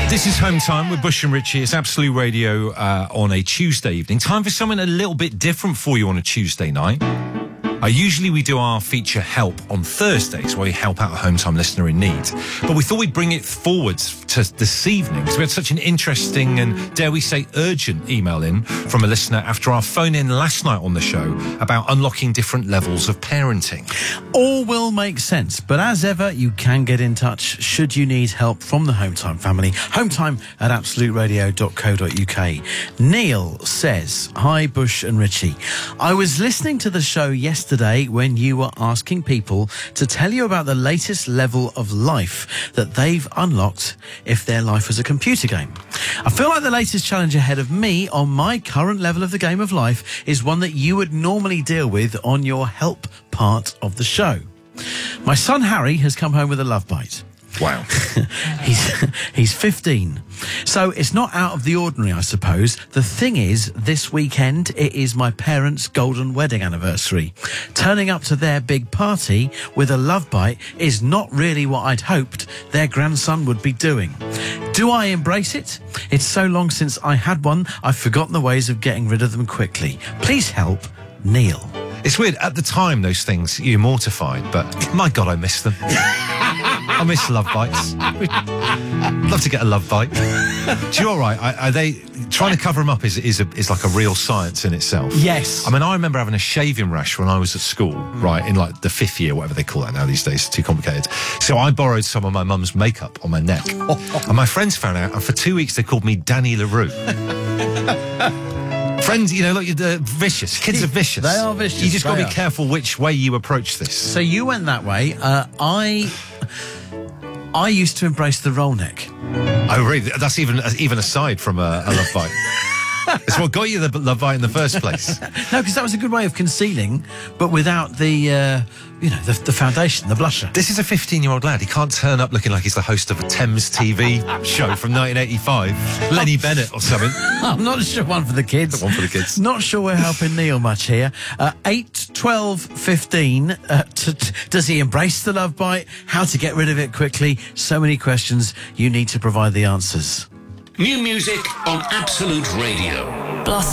This is Home Time with Bush and Richie. It's Absolute Radio on a Tuesday evening. Time for something a little bit different for you on a Tuesday night. Usually we do our feature Help on Thursdays, where we help out a Home Time listener in need. But we thought we'd bring it forward to this evening, because we had such an interesting and, dare we say, urgent email in from a listener after our phone-in last night on the show about unlocking different levels of parenting. All will make sense, but as ever, you can get in touch should you need help from the Home Time family. hometime@absoluteradio.co.uk. Neil says, "Hi, Bush and Richie. I was listening to the show yesterday when you were asking people to tell you about the latest level of life that they've unlocked if their life was a computer game. I feel like the latest challenge ahead of me on my current level of the game of life is one that you would normally deal with on your help part of the show. My son Harry has come home with a love bite. Wow. He's 15. So it's not out of the ordinary, I suppose. The thing is, this weekend, it is my parents' golden wedding anniversary. Turning up to their big party with a love bite is not really what I'd hoped their grandson would be doing. Do I embrace it? It's so long since I had one, I've forgotten the ways of getting rid of them quickly. Please help, Neil." It's weird. At the time, those things, you're mortified, but my God, I miss them. I miss love bites. Love to get a love bite. Do you know what, right? Are they trying to cover them up is like a real science in itself. Yes. I mean, I remember having a shaving rash when I was at school, right, in like the 5th year, whatever they call that now these days, too complicated. So I borrowed some of my mum's makeup on my neck. And my friends found out, and for 2 weeks they called me Danny LaRue. Friends, you know, look, they're vicious. Kids are vicious. They are vicious. You just got to be careful which way you approach this. So you went that way. I used to embrace the roll neck. Oh, really? That's even aside from a love bite. It's what got you the love bite in the first place. No, because that was a good way of concealing, but without the foundation, the blusher. This is a 15-year-old lad. He can't turn up looking like he's the host of a Thames TV show from 1985. Lenny Bennett or something. I'm not sure one for the kids. One for the kids. Not sure we're helping Neil much here. 8, 12, 15. Does he embrace the love bite? How to get rid of it quickly? So many questions. You need to provide the answers. New music on Absolute Radio.